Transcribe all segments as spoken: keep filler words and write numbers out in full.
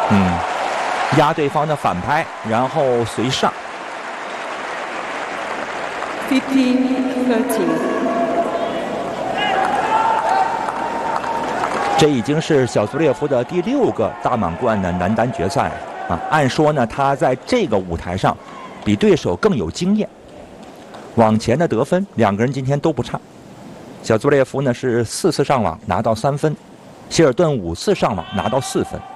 嗯，压对方的反拍，然后随上。 fifteen thirteen。 这已经是小苏列夫的第六个大满贯的男单决赛了啊！按说呢，他在这个舞台上比对手更有经验。网前的得分，两个人今天都不差。小苏列夫呢是四次上网拿到三分，希尔顿五次上网拿到四分。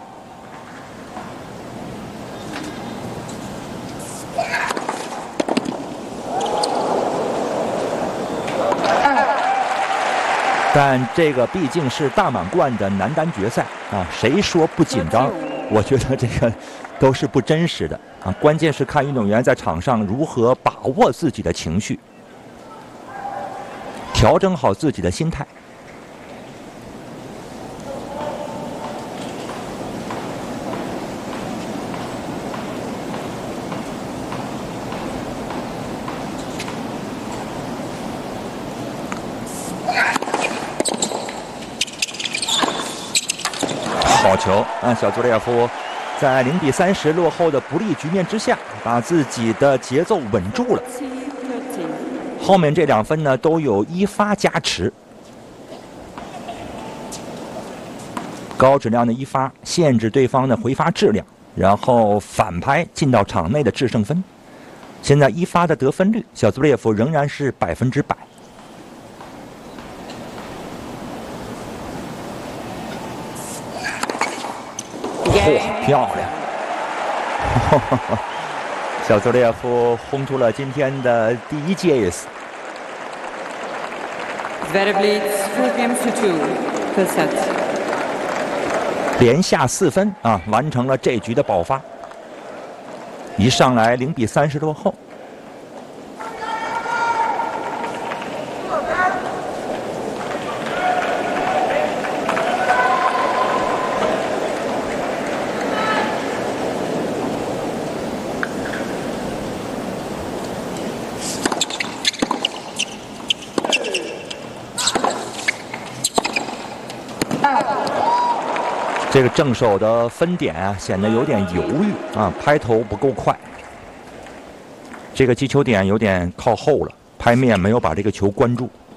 但这个毕竟是大满贯的男单决赛啊，谁说不紧张？我觉得这个都是不真实的啊。关键是看运动员在场上如何把握自己的情绪，调整好自己的心态。好球啊！小苏列夫在零比三十落后的不利局面之下，把自己的节奏稳住了。后面这两分呢，都有一发加持，高质量的一发限制对方的回发质量，然后反拍进到场内的制胜分。现在一发的得分率，小苏列夫仍然是百分之百。嚯，漂亮！小苏列夫轰出了今天的第一届 ace。连下四分啊，完成了这局的爆发。一上来零比三十落后。这个正手的分点啊，显得有点犹豫啊，拍头不够快。这个击球点有点靠后了，拍面没有把这个球关住。